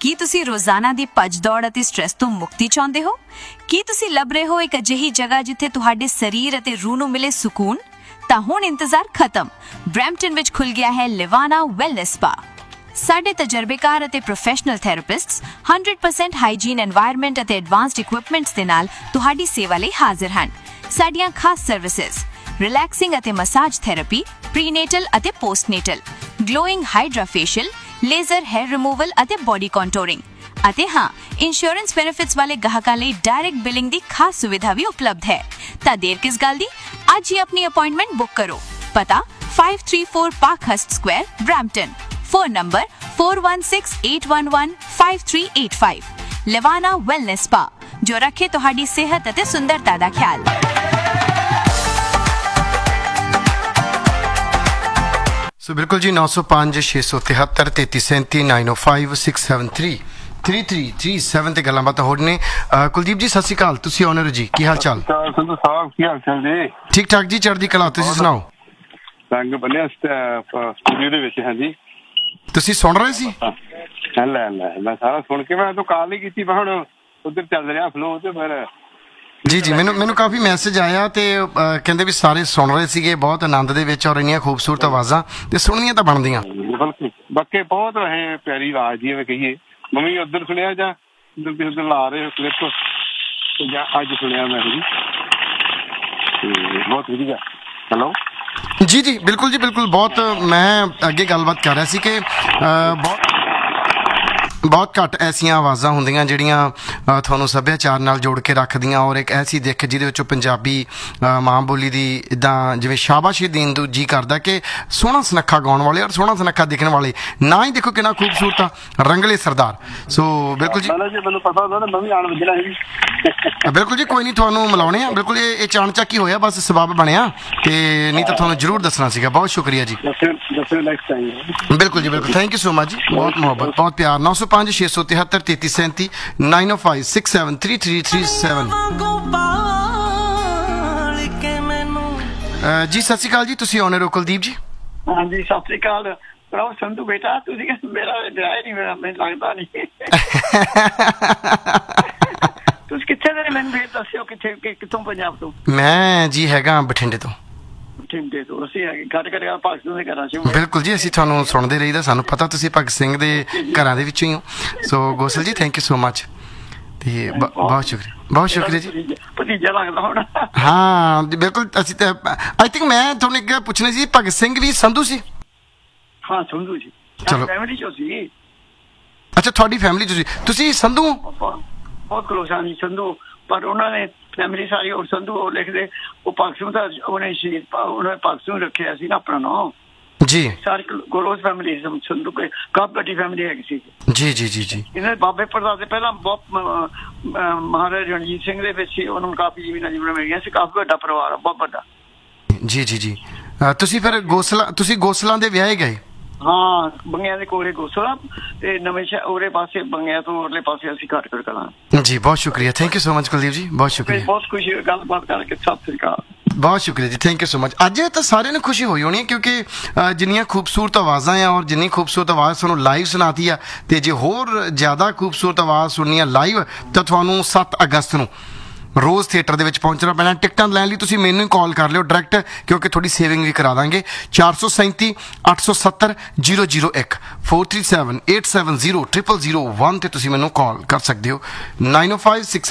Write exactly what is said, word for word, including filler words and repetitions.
ਕੀ ਤੁਸੀਂ ਰੋਜ਼ਾਨਾ ਦੀ ਭੱਜ ਦੌੜ ਅਤੇ ਸਟ੍ਰੈਸ ਤੋਂ ਮੁਕਤੀ ਚਾਹੁੰਦੇ ਹੋ? ਕੀ ਤੁਸੀਂ ਲੱਭ ਰਹੇ ਹੋ ਇੱਕ ਅਜਿਹੀ ਜਗ੍ਹਾ ਜਿੱਥੇ ਤੁਹਾਡੇ ਸਰੀਰ ਅਤੇ ਰੂਹ ਨੂੰ ਮਿਲੇ ਸਕੂਨ? ਤਾਂ ਹੁਣ ਇੰਤਜ਼ਾਰ ਖਤਮ। ਬਰੈਂਪਟਨ ਵਿੱਚ ਖੁੱਲ ਗਿਆ ਹੈ ਲਿਵਾਨਾ ਵੈਲਨੈਸ ਸਪਾ। ਸਾਡੇ ਤਜਰਬੇਕਾਰ ਅਤੇ professional ਥੈਰੇਪਿਸਟਸ one hundred percent hygiene environment ਅਤੇ ਐਡਵਾਂਸਡ ਇਕਵਿਪਮੈਂਟਸ ਦੇ ਨਾਲ ਤੁਹਾਡੀ ਸੇਵਾ ਲਈ ਹਾਜ਼ਰ ਹਨ। ਸਾਡੀਆਂ ਖਾਸ ਸਰਵਿਸਿਜ਼ ਰਿਲੈਕਸਿੰਗ ਅਤੇ ਮਸਾਜ ਥੈਰੇਪੀ, ਪ੍ਰੀਨੇਟਲ ਅਤੇ ਪੋਸਟਨੇਟਲ, glowing hydra facial, laser hair removal ਅਤੇ ਬੋਡੀ ਕੰਟੂਰਿੰਗ। ਅਤੇ ਹਾਂ, ਇੰਸ਼ੋਰੈਂਸ ਬੈਨੀਫਿਟਸ ਵਾਲੇ ਗਾਹਕਾਂ ਲਈ ਡਾਇਰੈਕਟ ਬਿਲਿੰਗ ਦੀ ਖਾਸ ਸੁਵਿਧਾ ਵੀ ਉਪਲਬਧ ਹੈ। ਤਾਂ ਦੇਰ ਕਿਸ ਗੱਲ ਦੀ, ਅੱਜ ਹੀ ਆਪਣੀ ਅਪਾਇੰਟਮੈਂਟ ਬੁੱਕ ਕਰੋ। ਪਤਾ five thirty-four ਪਾਰਕਹਰਸਟ Square, Brampton. Phone number four one six eight one one five three eight five। ਲਿਵਾਨਾ wellness spa, ਜੋ ਰੱਖੇ ਤੁਹਾਡੀ ਸਿਹਤ ਅਤੇ ਸੁੰਦਰਤਾ ਦਾ ਖਿਆਲ। ਸੋ ਬਿਲਕੁਲ ਜੀ, ਨੌ ਸੌ ਪੰਜ ਛੇ ਸੌ ਤਿਹੱਤਰ ਤੇਤੀ ਸੈਂਤੀ ਨਾਈਨ ਓ five six seven three three three three seven ਤੇ ਗੱਲਾਂ ਬਾਤਾਂ ਹੋ ਰਹੀਆਂ ਨੇ। ਕੁਲਦੀਪ ਜੀ ਸਤਿ ਸ਼੍ਰੀ ਅਕਾਲ, ਤੁਸੀਂ ਆਨਰ ਜੀ, ਕੀ ਹਾਲ ਚਾਲ? ਸੰਧੂ ਸਾਹਿਬ ਕੀ ਹਾਲ ਚਾਲ ਜੀ? ਠੀਕ ਠਾਕ ਜੀ, ਚੜ੍ਹਦੀ ਕਲਾ, ਤੁਸੀਂ ਸੁਣਾਓ? ਰੰਗ ਬੰਨਿਆ ਸਟੂਡੀਓ ਦੇ ਵਿੱਚ। ਹਾਂਜੀ, ਤੁਸੀਂ ਸੁਣ ਰਹੇ ਸੀ? ਲੈ ਲੈ ਮੈਂ ਸਾਰਾ ਸੁਣ ਕੇ ਮੈਂ ਤਾਂ ਕਾਲ ਨਹੀਂ ਕੀਤੀ, ਮੈਂ ਹੁਣ ਉਧਰ ਚੱਲ ਰਿਹਾ ਫਲੋ ਤੇ ਫਿਰ। ਜੀ ਜੀ, ਮੈਨੂੰ ਮੈਨੂੰ ਕਾਫੀ ਮੈਸੇਜ ਆਇਆ ਤੇ ਕਹਿੰਦੇ ਵੀ ਸਾਰੇ ਸੁਣ ਰਹੇ ਸੀਗੇ ਬਹੁਤ ਆਨੰਦ ਦੇ ਵਿੱਚ, ਔਰ ਇੰਨੀਆਂ ਖੂਬਸੂਰਤ ਆਵਾਜ਼ਾਂ ਤੇ ਸੁਣਨੀਆਂ ਤਾਂ ਬਣਦੀਆਂ। ਬਿਲਕੁਲ, ਬਾਕੀ ਬਹੁਤ ਇਹ ਪਿਆਰੀ ਆਵਾਜ਼ ਜੀ, ਐਵੇਂ ਕਹੀਏ। ਮੰਮੀ ਉੱਧਰ ਸੁਣਿਆ ਜਾਂ ਉੱਧਰ ਉੱਧਰ ਲਾ ਰਹੇ ਕਲਿੱਪ ਤੇ ਜਾਂ ਅੱਜ ਸੁਣਿਆ ਮੈਂ ਜੀ, ਬਹੁਤ ਵਧੀਆ। ਹੈਲੋ ਜੀ ਜੀ, ਬਿਲਕੁਲ ਜੀ ਬਿਲਕੁਲ। ਬਹੁਤ ਮੈਂ ਅੱਗੇ ਗੱਲਬਾਤ ਕਰ ਰਿਹਾ ਸੀ ਕਿ ਬਹੁਤ ਬਹੁਤ ਘੱਟ ਐਸੀਆਂ ਆਵਾਜ਼ਾਂ ਹੁੰਦੀਆਂ ਜਿਹੜੀਆਂ ਤੁਹਾਨੂੰ ਸੱਭਿਆਚਾਰ ਨਾਲ ਜੋੜ ਕੇ ਰੱਖਦੀਆਂ, ਔਰ ਇੱਕ ਐਸੀ ਦਿੱਖ ਜਿਹਦੇ ਵਿੱਚੋਂ ਪੰਜਾਬੀ ਮਾਂ ਬੋਲੀ ਦੀ ਇੱਦਾਂ ਜਿਵੇਂ ਸ਼ਾਬਾਸ਼ੀ ਦੇਣ ਨੂੰ ਜੀ ਕਰਦਾ ਕਿ ਸੋਹਣਾ ਸੁਨੱਖਾ ਗਾਉਣ ਵਾਲੇ ਔਰ ਸੋਹਣਾ ਸੁਨੱਖਾ ਦਿਖਣ ਵਾਲੇ ਨਾ ਹੀ ਦੇਖੋ ਕਿੰਨਾ ਖੂਬਸੂਰਤ ਆ, ਰੰਗਲੇ ਸਰਦਾਰ। ਸੋ ਬਿਲਕੁਲ ਜੀ, ਮੈਨੂੰ ਪਤਾ ਹੁੰਦਾ ਮੈਂ ਵੀ ਆਣ ਵੱਜਣਾ ਸੀ। ਬਿਲਕੁਲ ਜੀ, ਕੋਈ ਨਹੀਂ, ਤੁਹਾਨੂੰ ਮਿਲਾਉਣੇ ਆ। ਬਿਲਕੁਲ ਇਹ ਚਾਣਚੱਕ ਹੀ ਹੋਇਆ, ਬਸ ਸਬੱਬ ਬਣਿਆ, ਤੇ ਨਹੀਂ ਤਾਂ ਤੁਹਾਨੂੰ ਜ਼ਰੂਰ ਦੱਸਣਾ ਸੀਗਾ। ਬਹੁਤ ਸ਼ੁਕਰੀਆ ਜੀ। ਬਿਲਕੁਲ ਜੀ ਬਿਲਕੁਲ, ਥੈਂਕ ਯੂ ਸੋ ਮਚ ਜੀ, ਬਹੁਤ ਮੁਹੱਬਤ, ਬਹੁਤ ਪਿਆਰ। ਨੌ ਸੌ ਪੰਜ ਛੇ ਸੌ ਤਿਹੱਤਰ ਤੇਤੀ ਸੈਂਤੀ ਨਾਈਨ ਓ five six seven three three three seven. ਜੀ ਸਤਿ ਸ਼੍ਰੀ ਅਕਾਲ ਜੀ, ਤੁਸੀਂ ਆਨਰ ਹੋ ਕੁਲਦੀਪ ਜੀ? ਹਾਂਜੀ ਸਤਿ ਸ਼੍ਰੀ ਅਕਾਲ। ਪ੍ਰਭ ਸੰਧੂ ਬੇਟਾ, ਤੁਸੀਂ ਮੇਰਾ ਡਰਾਇਆ ਨਹੀਂ, ਮੇਰਾ ਮੈਨੂੰ ਲੱਗਦਾ ਨਹੀਂ। ਤੁਸੀਂ ਕਿੱਥੇ ਦੇ? ਮੈਨੂੰ ਫੇਰ ਦੱਸਿਓ ਕਿੱਥੇ, ਕਿੱਥੋਂ ਪੰਜਾਬ ਤੋਂ? ਮੈਂ ਜੀ ਹੈਗਾ ਬਠਿੰਡੇ ਤੋਂ। ਬਠਿੰਡੇ ਤੋਂ ਅਸੀਂ ਹੈਗੇ ਘੱਟ ਘੱਟ ਭਗਤ ਸਿੰਘ ਦੇ ਘਰਾਂ ਚ। ਬਿਲਕੁਲ ਜੀ, ਅਸੀਂ ਤੁਹਾਨੂੰ ਸੁਣਦੇ ਰਹੀਦਾ, ਸਾਨੂੰ ਪਤਾ ਤੁਸੀਂ ਭਗਤ ਸਿੰਘ ਦੇ ਘਰਾਂ ਦੇ ਵਿੱਚੋਂ ਹੀ ਹੋ। ਸੋ ਗੋਸਲ ਜੀ, ਥੈਂਕ ਯੂ ਸੋ ਮਚ, ਤੇ ਬਹੁਤ ਸ਼ੁਕਰੀਆ, ਬਹੁਤ ਸ਼ੁਕਰੀਆ ਜੀ। ਭਤੀਜਾ ਲੱਗਦਾ ਹੁਣ। ਹਾਂ ਬਿਲਕੁਲ, ਅਸੀਂ ਤਾਂ ਆਈ ਥਿੰਕ ਮੈਂ ਤੁਹਾਨੂੰ ਇੱਕ ਪੁੱਛਣਾ ਸੀ, ਭਗਤ ਸਿੰਘ ਵੀ ਸੰਧੂ ਸੀ? ਹਾਂ ਸੰਧੂ ਜੀ, ਚਲੋ ਫੈਮਿਲੀ ਚੋਂ ਸੀ। ਅੱਛਾ, ਤੁਹਾਡੀ ਫੈਮਿਲੀ ਤੁਸੀਂ ਤੁਸੀਂ ਸੰਧੂ? ਬਹੁਤ ਕਲੋਜ਼ ਹਾਂ ਜੀ ਸੰਧੂ, ਪਰ ਉਹਨਾਂ ਨੇ ਫੈਮਿਲੀ ਸਾਰੀ ਉਹ ਸੰਧੂ ਉਹ ਲਿਖਦੇ, ਉਹ ਭਗਤ ਸਿੰਘ ਦਾ ਉਹਨੇ ਸ਼ਹੀਦ ਉਹਨੇ ਭਗਤ ਸਿੰਘ ਰੱਖਿਆ ਸੀ ਨਾ ਆਪਣਾ ਨਾਂ ਜੀ। ਸਾਰੀ ਕਲੋਜ਼ ਫੈਮਿਲੀ ਸੰਧੂ ਕੋਈ ਕਾਫੀ ਵੱਡੀ ਫੈਮਿਲੀ ਹੈਗੀ ਸੀ। ਜੀ ਜੀ ਜੀ ਜੀ। ਇਹਨਾਂ ਦੇ ਬਾਬੇ ਪੜਦਾਦੇ ਪਹਿਲਾਂ ਬਹੁਤ ਮਹਾਰਾਜਾ ਰਣਜੀਤ ਸਿੰਘ ਦੇ ਵਿੱਚ ਉਹਨਾਂ ਨੂੰ ਕਾਫੀ ਜ਼ਮੀਨਾਂ ਜ਼ਮੀਨਾਂ ਮਿਲੀਆਂ ਸੀ, ਕਾਫੀ ਵੱਡਾ ਪਰਿਵਾਰ, ਬਹੁਤ ਵੱਡਾ। ਜੀ ਜੀ ਜੀ। ਤੁਸੀਂ ਫਿਰ ਗੋਸਲਾ, ਤੁਸੀਂ ਗੋਸਲਾਂ ਦੇ ਵਿਆਹੇ ਗਏ? ਹਾਂ, ਬੰਗਿਆਂ ਦੇ ਕੋਲੇ ਗੋਸਲਾ ਤੇ ਨਵੇਂ ਸ਼ਹਿਰ ਉਹਦੇ ਪਾਸੇ, ਬੰਗਿਆਂ ਤੋਂ ਉਰਲੇ ਪਾਸੇ ਅਸੀਂ ਘੱਟ ਕਰ ਕਰਾਂ। ਜੀ ਬਹੁਤ ਸ਼ੁਕਰੀਆ, thank you so much Kuldeep ਜੀ, ਬਹੁਤ ਸ਼ੁਕਰੀਆ। ਬਹੁਤ ਖੁਸ਼ੀ ਹੋਈ ਗੱਲਬਾਤ ਕਰਕੇ, ਸਤਿ ਸ੍ਰੀ ਅਕਾਲ। ਬਹੁਤ ਸ਼ੁਕਰੀਆ ਜੀ, ਥੈਂਕ ਯੂ ਸੋ ਮਚ। ਅੱਜ ਤਾਂ ਸਾਰਿਆਂ ਨੂੰ ਖੁਸ਼ੀ ਹੋਈ ਹੋਣੀ ਹੈ, ਕਿਉਂਕਿ ਜਿੰਨੀਆਂ ਖੂਬਸੂਰਤ ਆਵਾਜ਼ਾਂ ਆ ਔਰ ਜਿੰਨੀ ਖੂਬਸੂਰਤ ਆਵਾਜ਼ ਤੁਹਾਨੂੰ ਲਾਈਵ ਸੁਣਾਤੀ ਆ, ਤੇ ਜੇ ਹੋਰ ਜ਼ਿਆਦਾ ਖੂਬਸੂਰਤ ਆਵਾਜ਼ ਸੁਣਨੀ ਆ ਲਾਈਵ, ਤਾਂ ਤੁਹਾਨੂੰ ਸੱਤ ਅਗਸਤ ਨੂੰ ਰੋਜ਼ ਥੀਏਟਰ ਦੇ ਵਿੱਚ ਪਹੁੰਚਣਾ ਪੈਣਾ। ਟਿਕਟਾਂ ਲੈਣ ਲਈ ਤੁਸੀਂ ਮੈਨੂੰ ਹੀ ਕਾਲ ਕਰ ਲਿਓ ਡਾਇਰੈਕਟ, ਕਿਉਂਕਿ ਤੁਹਾਡੀ ਸੇਵਿੰਗ ਵੀ ਕਰਾ ਦਾਂਗੇ। ਚਾਰ ਸੌ ਸੈਂਤੀ ਅੱਠ ਸੌ ਸੱਤਰ ਜ਼ੀਰੋ ਜ਼ੀਰੋ ਇੱਕ four three seven eight seven zero zero zero zero one ਤੇ ਤੁਸੀਂ ਮੈਨੂੰ ਕਾਲ ਕਰ ਸਕਦੇ ਹੋ। ਨਾਈਨ ਓ ਫਾਈਵ ਸਿਕਸ